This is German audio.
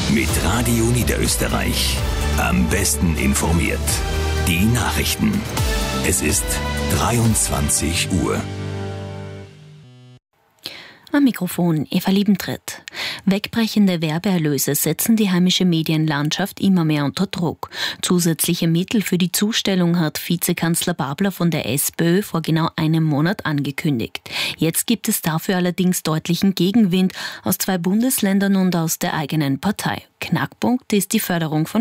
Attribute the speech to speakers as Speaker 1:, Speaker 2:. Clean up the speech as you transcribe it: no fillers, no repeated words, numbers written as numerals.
Speaker 1: Mit Radio Niederösterreich. Am besten informiert. Die Nachrichten. Es ist 23 Uhr.
Speaker 2: Am Mikrofon Eva Liebentritt. Wegbrechende Werbeerlöse setzen die heimische Medienlandschaft immer mehr unter Druck. Zusätzliche Mittel für die Zustellung hat Vizekanzler Babler von der SPÖ vor genau einem Monat angekündigt. Jetzt gibt es dafür allerdings deutlichen Gegenwind aus 2 Bundesländern und aus der eigenen Partei. Knackpunkt ist die Förderung von